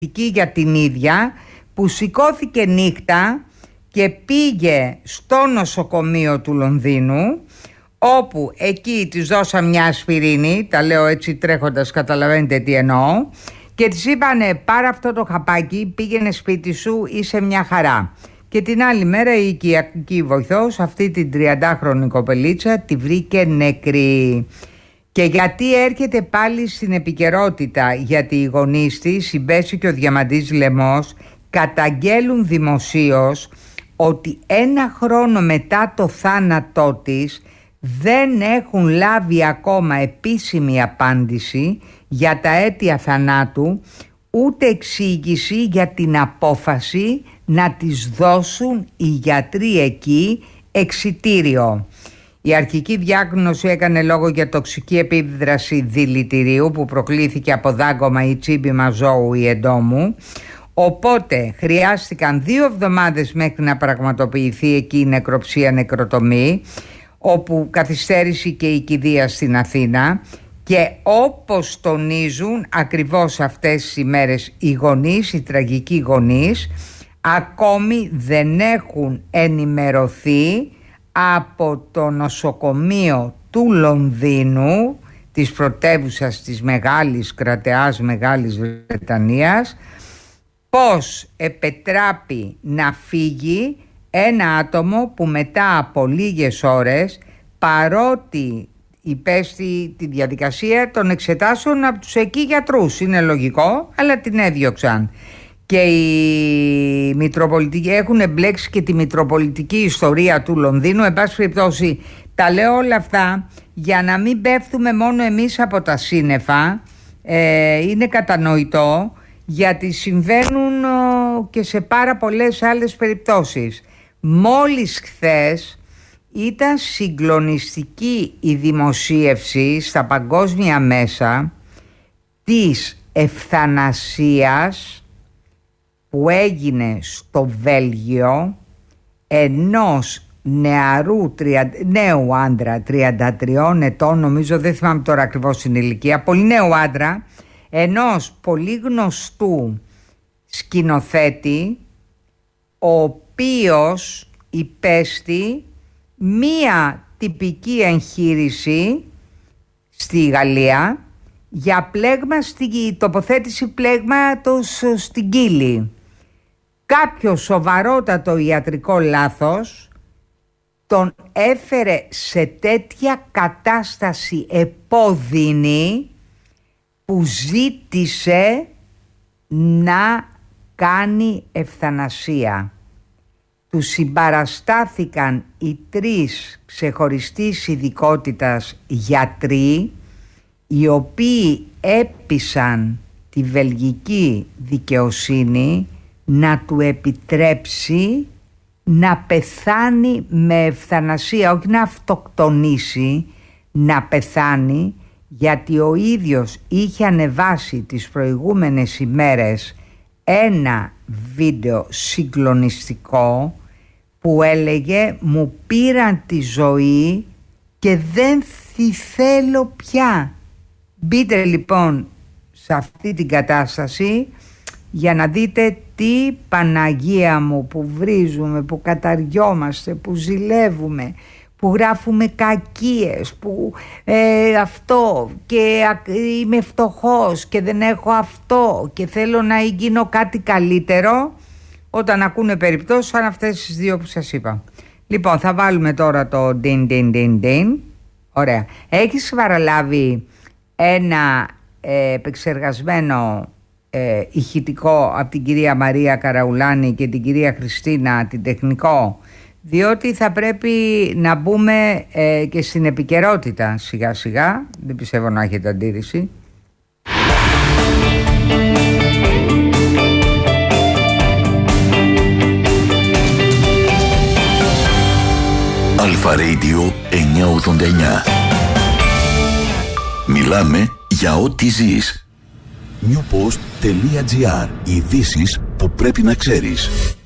για την ίδια, που σηκώθηκε νύχτα και πήγε στο νοσοκομείο του Λονδίνου, όπου εκεί της δώσαν μια ασπιρίνη, τα λέω έτσι τρέχοντας, καταλαβαίνετε τι εννοώ, και της είπανε πάρε αυτό το χαπάκι, πήγαινε σπίτι σου, είσαι μια χαρά. Και την άλλη μέρα η οικιακή βοηθός, αυτή την 30χρονη κοπελίτσα, τη βρήκε νεκρή. Και γιατί έρχεται πάλι στην επικαιρότητα? Γιατί οι γονείς της, η Μπέση και ο Διαμαντής Λαιμός, καταγγέλουν δημοσίως ότι 1 χρόνο μετά το θάνατό της δεν έχουν λάβει ακόμα επίσημη απάντηση για τα αίτια θανάτου, ούτε εξήγηση για την απόφαση να της δώσουν οι γιατροί εκεί εξιτήριο. Η αρχική διάγνωση έκανε λόγο για τοξική επίδραση δηλητηρίου που προκλήθηκε από δάγκωμα ή τσίμπημα ζώου ή εντόμου. Οπότε χρειάστηκαν 2 εβδομάδες μέχρι να πραγματοποιηθεί εκεί η νεκροψία νεκροτομή, όπου καθυστέρησε και η κηδεία στην Αθήνα. Και όπως τονίζουν ακριβώς αυτές τις ημέρες οι γονείς, οι τραγικοί γονείς, ακόμη δεν έχουν ενημερωθεί από το νοσοκομείο του Λονδίνου, της πρωτεύουσας της μεγάλης κρατεάς Μεγάλης Βρετανίας, πώς επετράπει να φύγει ένα άτομο που μετά από λίγες ώρες, παρότι υπέστη τη διαδικασία των εξετάσεων από τους εκεί γιατρούς, είναι λογικό, αλλά την έδιωξαν. Και οι Μητροπολιτικοί έχουν εμπλέξει και τη Μητροπολιτική ιστορία του Λονδίνου. Εν πάση περιπτώσει, τα λέω όλα αυτά για να μην πέφτουμε μόνο εμείς από τα σύννεφα. Είναι κατανοητό, γιατί συμβαίνουν και σε πάρα πολλές άλλες περιπτώσεις. Μόλις χθες ήταν συγκλονιστική η δημοσίευση στα παγκόσμια μέσα της ευθανασίας που έγινε στο Βέλγιο ενός νέου άντρα 33 ετών, νομίζω, δεν θυμάμαι τώρα ακριβώς την ηλικία, πολύ νέου άντρα, ενός πολύ γνωστού σκηνοθέτη, ο οποίος υπέστη μία τυπική εγχείρηση στη Γαλλία για πλέγμα, στη τοποθέτηση πλέγματος στην κύλη. Κάποιο σοβαρότατο ιατρικό λάθος τον έφερε σε τέτοια κατάσταση επώδυνη που ζήτησε να κάνει ευθανασία. Του συμπαραστάθηκαν οι 3 ξεχωριστής ειδικότητας γιατροί, οι οποίοι έπεισαν τη βελγική δικαιοσύνη να του επιτρέψει να πεθάνει με ευθανασία, όχι να αυτοκτονήσει, να πεθάνει, γιατί ο ίδιος είχε ανεβάσει τις προηγούμενες ημέρες ένα βίντεο συγκλονιστικό που έλεγε «Μου πήραν τη ζωή και δεν τη θέλω πια». Μπείτε λοιπόν σε αυτή την κατάσταση για να δείτε τι, Παναγία μου, που βρίζουμε, που καταριόμαστε, που ζηλεύουμε, που γράφουμε κακίες, που αυτό και είμαι φτωχός και δεν έχω αυτό και θέλω να γίνω κάτι καλύτερο, όταν ακούνε περιπτώσεις σαν αυτές τις 2 που σας είπα. Λοιπόν, θα βάλουμε τώρα το din. Ωραία. Έχεις παραλάβει ένα επεξεργασμένο ηχητικό από την κυρία Μαρία Καραουλάνη και την κυρία Χριστίνα, την τεχνικό, διότι θα πρέπει να μπούμε και στην επικαιρότητα σιγά σιγά. Δεν πιστεύω να έχετε αντίρρηση. Αλφα Radio 989. Μιλάμε για ό,τι ζεις. Newpost.gr. Ειδήσεις που πρέπει να ξέρεις.